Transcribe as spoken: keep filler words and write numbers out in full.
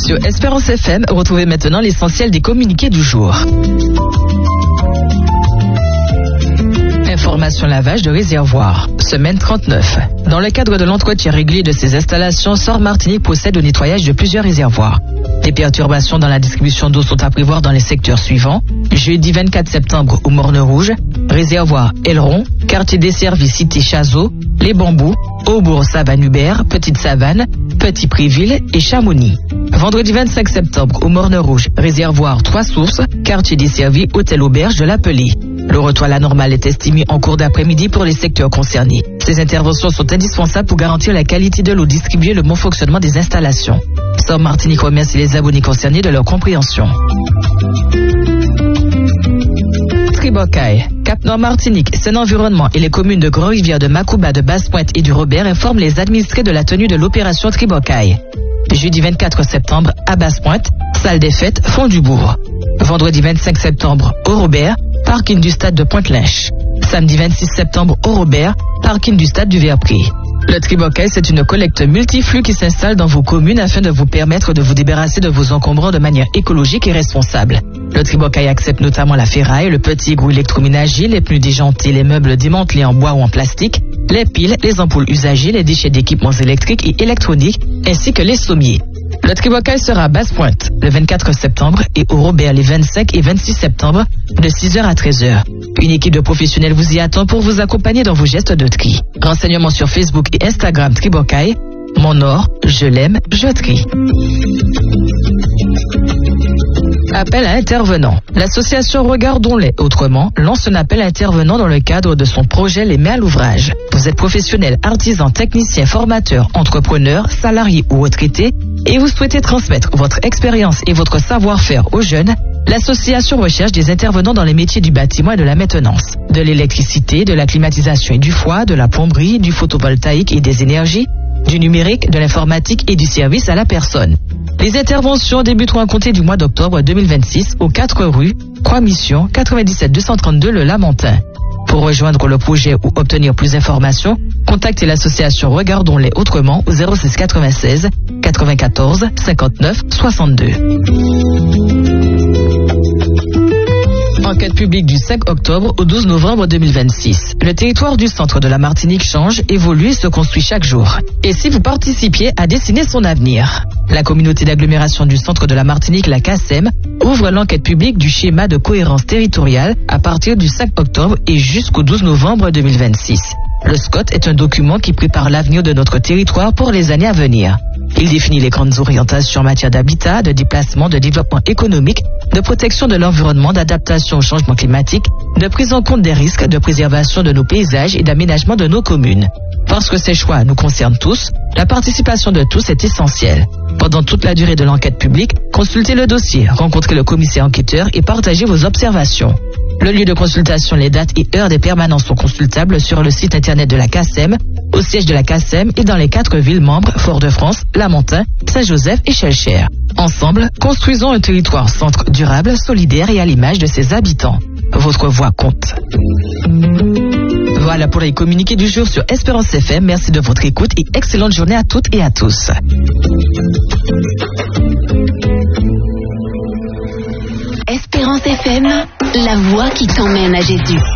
Sur Espérance F M, retrouvez maintenant l'essentiel des communiqués du jour. Information lavage de réservoir. Semaine trente-neuf. Dans le cadre de l'entretien régulier de ces installations, S O R Martinique procède au nettoyage de plusieurs réservoirs. Les perturbations dans la distribution d'eau sont à prévoir dans les secteurs suivants. Jeudi vingt-quatre septembre au Morne-Rouge, réservoir Aileron, quartier desservi Cité Chazot, Les Bambous, Aubourg Savane-Hubert, Petite Savane, Petit Préville et Chamonix. Vendredi vingt-cinq septembre au Morne-Rouge, réservoir Trois Sources, quartier desservi Hôtel Auberge de l'Appelé. Le retour à la normale est estimé en cours d'après-midi pour les secteurs concernés. Ces interventions sont indispensables pour garantir la qualité de l'eau distribuée et le bon fonctionnement des installations. S O R Martinique remercie les abonnés concernés de leur compréhension. Tribocaille. Cap-Nord Martinique, Seine-Environnement et les communes de Grand-Rivière, de Macouba, de Basse-Pointe et du Robert informent les administrés de la tenue de l'opération Tribocaille. Jeudi vingt-quatre septembre à Basse-Pointe, salle des fêtes, Fond du Bourg. Vendredi vingt-cinq septembre au Robert, parking du stade de Pointe-Lynche. Samedi vingt-six septembre au Robert, parking du stade du Verpré. Le Tribocaille, c'est une collecte multiflux qui s'installe dans vos communes afin de vous permettre de vous débarrasser de vos encombrants de manière écologique et responsable. Le Tribocaille accepte notamment la ferraille, le petit égout électroménager, les pneus déjantés, les meubles démantelés en bois ou en plastique, les piles, les ampoules usagées, les déchets d'équipements électriques et électroniques, ainsi que les sommiers. Le Tribocaille sera à Basse-Pointe le vingt-quatre septembre et au Robert les vingt-cinq et vingt-six septembre de six heures à treize heures. Une équipe de professionnels vous y attend pour vous accompagner dans vos gestes de tri. Renseignements sur Facebook et Instagram Tribocaille. Mon or, je l'aime, je trie. Appel à intervenants. L'association Regardons-les autrement lance un appel à intervenants dans le cadre de son projet Les Mains à l'ouvrage. Vous êtes professionnel, artisan, technicien, formateur, entrepreneur, salarié ou retraité et vous souhaitez transmettre votre expérience et votre savoir-faire aux jeunes. L'association recherche des intervenants dans les métiers du bâtiment et de la maintenance, de l'électricité, de la climatisation et du foie, de la plomberie, du photovoltaïque et des énergies, du numérique, de l'informatique et du service à la personne. Les interventions débuteront à compter du mois d'octobre deux mille vingt-six aux quatre rue Croix Mission quatre-vingt-dix-sept deux cent trente-deux Le Lamentin. Pour rejoindre le projet ou obtenir plus d'informations, contactez l'association Regardons-les autrement au zéro six quatre-vingt-seize quatre-vingt-quatorze cinquante-neuf soixante-deux. Enquête publique du cinq octobre au douze novembre deux mille vingt-six. Le territoire du centre de la Martinique change, évolue et se construit chaque jour. Et si vous participiez à dessiner son avenir? La communauté d'agglomération du centre de la Martinique, la C A C E M, ouvre l'enquête publique du schéma de cohérence territoriale à partir du cinq octobre et jusqu'au douze novembre deux mille vingt-six. Le S C O T est un document qui prépare l'avenir de notre territoire pour les années à venir. Il définit les grandes orientations en matière d'habitat, de déplacement, de développement économique, de protection de l'environnement, d'adaptation au changement climatique, de prise en compte des risques, de préservation de nos paysages et d'aménagement de nos communes. Parce que ces choix nous concernent tous, la participation de tous est essentielle. Pendant toute la durée de l'enquête publique, consultez le dossier, rencontrez le commissaire enquêteur et partagez vos observations. Le lieu de consultation, les dates et heures des permanences sont consultables sur le site internet de la C A C E M, au siège de la C A C E M et dans les quatre villes membres Fort-de-France, Lamentin, Saint-Joseph et Schœlcher. Ensemble, construisons un territoire centre durable, solidaire et à l'image de ses habitants. Votre voix compte. Voilà pour les communiqués du jour sur Espérance F M. Merci de votre écoute et excellente journée à toutes et à tous. Espérance F M, la voix qui t'emmène à Jésus.